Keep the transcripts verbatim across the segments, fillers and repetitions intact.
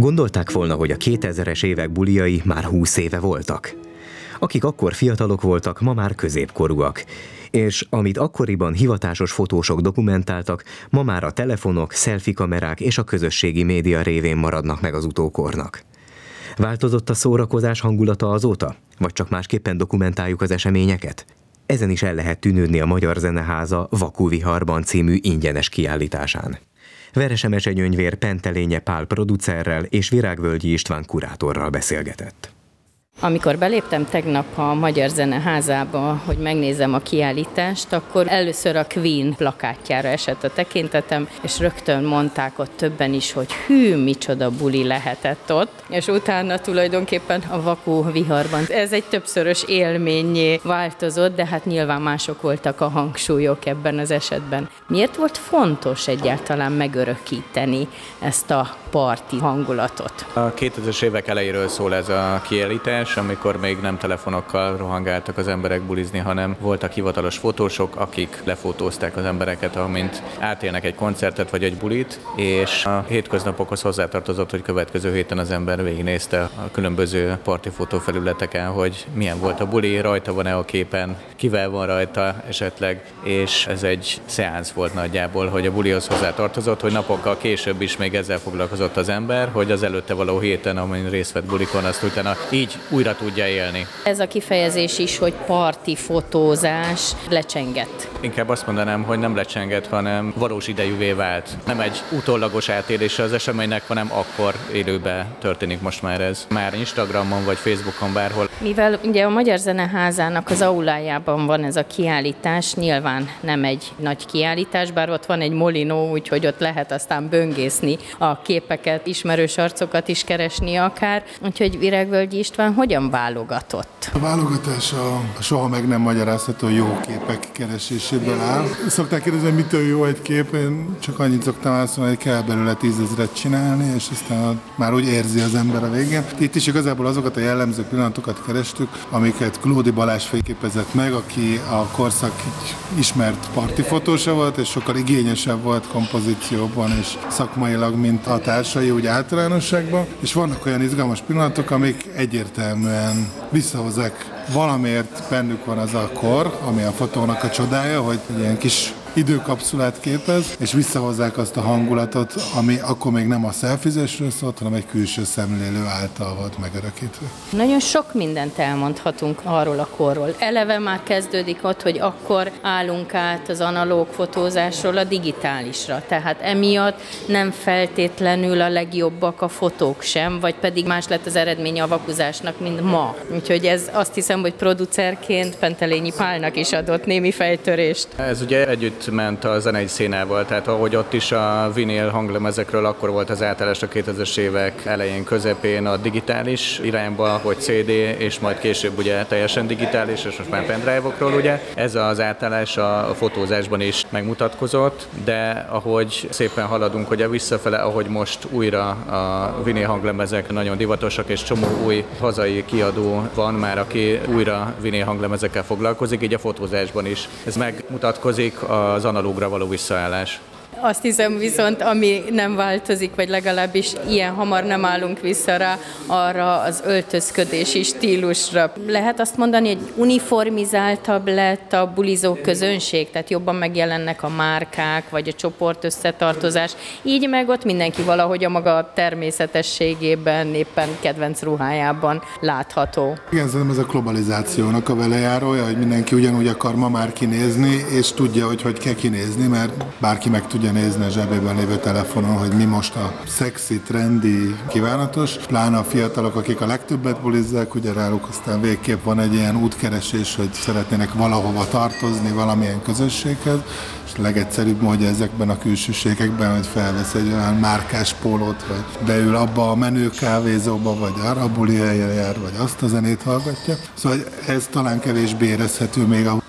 Gondolták volna, hogy a kétezres évek bulijai már húsz éve voltak. Akik akkor fiatalok voltak, ma már középkorúak. És amit akkoriban hivatásos fotósok dokumentáltak, ma már a telefonok, selfie kamerák és a közösségi média révén maradnak meg az utókornak. Változott a szórakozás hangulata azóta? Vagy csak másképpen dokumentáljuk az eseményeket? Ezen is el lehet tűnődni a Magyar Zeneháza Vakú-viharban című ingyenes kiállításán. Verese mesenyőnyvér Pentelénye Pál producerrel és Virágvölgyi István kurátorral beszélgetett. Amikor beléptem tegnap a Magyar Zeneházába, hogy megnézem a kiállítást, akkor először a Queen plakátjára esett a tekintetem, és rögtön mondták ott többen is, hogy hű, micsoda buli lehetett ott, és utána tulajdonképpen a Vakú-viharban. Ez egy többszörös élménnyé változott, de hát nyilván mások voltak a hangsúlyok ebben az esetben. Miért volt fontos egyáltalán megörökíteni ezt a parti hangulatot? A kétezres évek elejéről szól ez a kiállítás, amikor még nem telefonokkal rohangáltak az emberek bulizni, hanem voltak hivatalos fotósok, akik lefotózták az embereket, amint átélnek egy koncertet vagy egy bulit, és a hétköznapokhoz hozzátartozott, hogy következő héten az ember végignézte a különböző parti fotófelületeken, hogy milyen volt a buli, rajta van-e a képen, kivel van rajta esetleg, és ez egy szeánsz volt nagyjából, hogy a bulihoz hozzátartozott, hogy napokkal később is még ezzel foglalkozott az ember, hogy az előtte való héten, amin részt vett bulikon, azt utána így újra tudja élni. Ez a kifejezés is, hogy parti fotózás lecsengett. Inkább azt mondanám, hogy nem lecsengett, hanem valós idejűvé vált. Nem egy utólagos átélése az eseménynek, hanem akkor élőben történik most már ez. Már Instagramon vagy Facebookon bárhol. Mivel ugye a Magyar Zeneházának az aulájában van ez a kiállítás, nyilván nem egy nagy kiállítás, bár ott van egy molinó, úgyhogy ott lehet aztán böngészni a képeket, ismerős arcokat is keresni akár. Úgyhogy Virágvölgyi István hogyan válogatott? A válogatás a soha meg nem magyarázható jó képek kereséséből áll. Szokták kérdezni, hogy mitől jó egy kép, én csak annyit szoktam azt mondani, hogy kell belőle tízezret csinálni, és aztán már úgy érzi az ember a végén. Itt is igazából azokat a jellemző pillanatokat kerestük, amiket Klódi Balázs fényképezett meg, aki a korszak ismert partifotósa volt, és sokkal igényesebb volt kompozícióban és szakmailag, mint a társai, úgy általánosságban. És vannak olyan izgalmas pillanatok, amik egyértelműen visszahozzák valamiért bennük van az a kor, ami a fotónak a csodája, hogy ilyen kis időkapszulát képez, és visszahozzák azt a hangulatot, ami akkor még nem a szelfizésről szólt, hanem egy külső szemlélő által volt megörökítve. Nagyon sok mindent elmondhatunk arról a korról. Eleve már kezdődik ott, hogy akkor állunk át az analóg fotózásról a digitálisra. Tehát emiatt nem feltétlenül a legjobbak a fotók sem, vagy pedig más lett az eredménye a vakuzásnak, mint ma. Úgyhogy ez azt hiszem, hogy producerként Pentelényi Pálnak is adott némi fejtörést. Ez ugye együtt ment a zenei színával, tehát ahogy ott is a vinyl hanglemezekről akkor volt az átállás a kétezres évek elején, közepén a digitális irányba, hogy cé dé, és majd később ugye teljesen digitális, és most már pendrive-okról ugye. Ez az átállás a fotózásban is megmutatkozott, de ahogy szépen haladunk, hogy a visszafele, ahogy most újra a vinyl hanglemezek nagyon divatosak, és csomó új hazai kiadó van már, aki újra vinyl hanglemezekkel foglalkozik, így a fotózásban is. Ez megmutatkozik az analógra való visszaállás. Azt hiszem viszont, ami nem változik, vagy legalábbis ilyen hamar nem állunk vissza rá, arra az öltözködési stílusra. Lehet azt mondani, hogy uniformizáltabb lett a bulizó közönség, tehát jobban megjelennek a márkák, vagy a csoport összetartozás. Így meg ott mindenki valahogy a maga természetességében, éppen kedvenc ruhájában látható. Igen, szerintem ez a globalizációnak a velejárója, hogy mindenki ugyanúgy akar ma már kinézni, és tudja, hogy hogy kell kinézni, mert bárki meg tudja nézni a zsebében lévő telefonon, hogy mi most a szexi, trendi, kívánatos. Pláne a fiatalok, akik a legtöbbet bulizzák, ugye ráluk aztán végképp van egy ilyen útkeresés, hogy szeretnének valahova tartozni, valamilyen közösséghez, és a legegyszerűbb módja ezekben a külsőségekben, hogy felvesz egy olyan márkás pólót, vagy beül abba a menő kávézóba, vagy arra a buli helyen jár, vagy azt a zenét hallgatja. Szóval ez talán kevésbé érezhető még a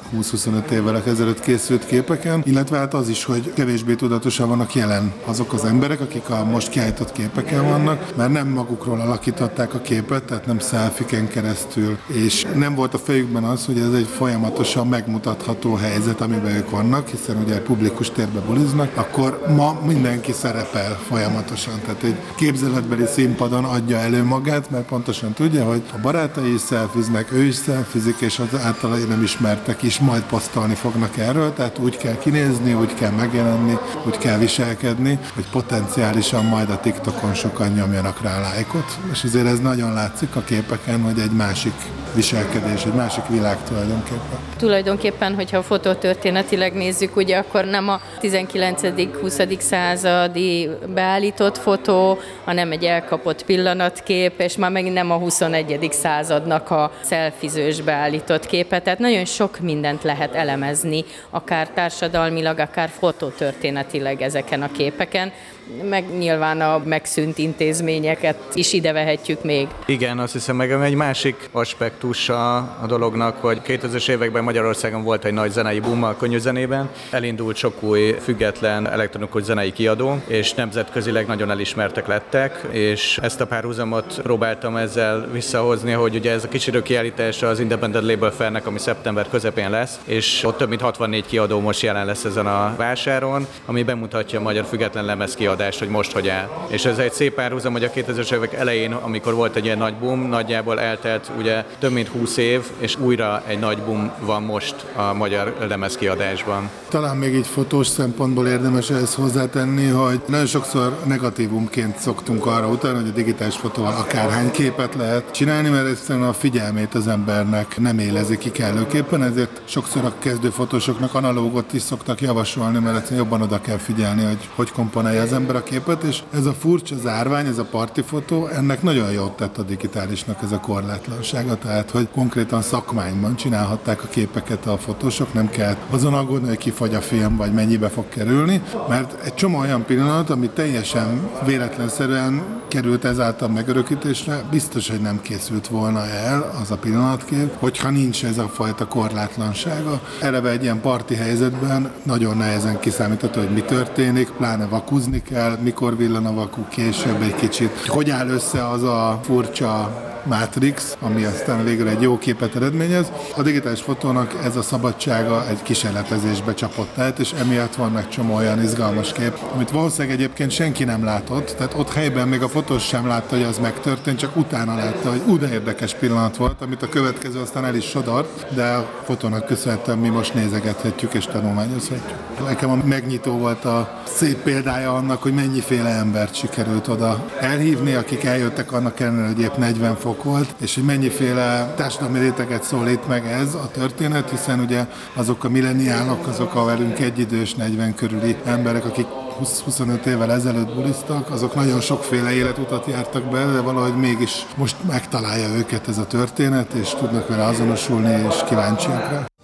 húsz-huszonöt évvel ezelőtt készült képeken, illetve hát az is, hogy kevésbé tudatosan vannak jelen azok az emberek, akik a most kiállított képeken vannak, mert nem magukról alakították a képet, tehát nem selfiken keresztül, és nem volt a fejükben az, hogy ez egy folyamatosan megmutatható helyzet, amiben ők vannak, hiszen ugye publikus térbe buliznak, akkor ma mindenki szerepel folyamatosan, tehát egy képzeletbeli színpadon adja elő magát, mert pontosan tudja, hogy a barátai is szelfiznek, ő is szelfizik, és az általai nem ismertek is majd posztolni fognak erről, tehát úgy kell kinézni, úgy kell megjelenni, úgy kell viselkedni, hogy potenciálisan majd a TikTokon sokan nyomjanak rá lájkot, és azért ez nagyon látszik a képeken, hogy egy másik viselkedés, egy másik világ tulajdonképpen. Tulajdonképpen, hogyha fotótörténetileg nézzük, ugye akkor nem a tizenkilencedik-huszadik századi beállított fotó, hanem egy elkapott pillanatkép, és már megint nem a huszonegyedik századnak a szelfizős beállított képe. Tehát nagyon sok mindent lehet elemezni, akár társadalmilag, akár fotótörténetileg ezeken a képeken, meg nyilván a megszűnt intézményeket is ide vehetjük még. Igen, azt hiszem, meg egy másik aspektusa a dolognak, hogy kétezres években Magyarországon volt egy nagy zenei boom a könnyűzenében, elindult sok új független elektronikus zenei kiadó, és nemzetközileg nagyon elismertek lettek, és ezt a párhuzamot próbáltam ezzel visszahozni, hogy ugye ez a kicsidő kiállítás az Independent Label Fairnek, ami szeptember közepén lesz, és ott több mint hatvannégy kiadó most jelen lesz ezen a vásáron, ami bemutatja a magyar független lemezkiadást, hogy most hogy áll. És ez egy szép párhuzam, hogy a kétezres évek elején, amikor volt egy ilyen nagy boom, nagyjából eltelt ugye több mint húsz év, és újra egy nagy boom van most a magyar lemezkiadásban. Talán még így fotós szempontból érdemes ezt hozzátenni, hogy nagyon sokszor negatívumként szoktunk arra utalni, hogy a digitális fotóval akárhány képet lehet csinálni, mert egyszerűen a figyelmét az embernek nem élezi ki kellőképpen, ezért sokszor a kezdő fotósoknak analógot is szoktak javasolni, mert egyszerűen jobban oda kell figyelni, hogy hogy komponálja az ember a képet, és ez a furcsa zárvány, ez a partifotó, ennek nagyon jót tett a digitálisnak ez a korlátlansága, tehát hogy konkrétan szakmányban csinálhatták a képeket a fotósok, nem kell azon aggódni, hogy kifagy a film, vagy mennyibe fog kerülni, mert egy csomó olyan pillanat, ami teljesen véletlenszerűen került ezáltal megörökítésre, biztos, hogy nem készült volna el az a pillanatkép, hogyha nincs ez a fajta korlátlansága. Eleve egy ilyen parti helyzetben nagyon nehezen kiszámítható, hogy mi történik, pláne vakuzni kell, mikor villan a vaku, később egy kicsit. Hogy áll össze az a furcsa Matrix, ami aztán végül egy jó képet eredményez. A digitális fotónak ez a szabadsága egy kísérletezésbe csapott át, és emiatt van egy csomó olyan izgalmas kép, amit valószínűleg egyébként senki nem látott, tehát ott helyben még a fotós sem látta, hogy az megtörtént, csak utána látta, hogy ú, de érdekes pillanat volt, amit a következő aztán el is sodort, de a fotónak köszönhetően mi most nézegethetjük és tanulmányozhatjuk. Nekem a megnyitó volt a szép példája annak, hogy mennyiféle embert sikerült oda elhívni, akik eljöttek annak ellenére, hogy épp negyven fok volt, és hogy mennyiféle társadalmi réteget szólít meg ez a történet, hiszen ugye azok a milleniálok, azok a velünk egyidős negyven körüli emberek, akik húsz-huszonöt évvel ezelőtt buliztak, azok nagyon sokféle életutat jártak be, de valahogy mégis most megtalálja őket ez a történet, és tudnak vele azonosulni, és kíváncsiak rá.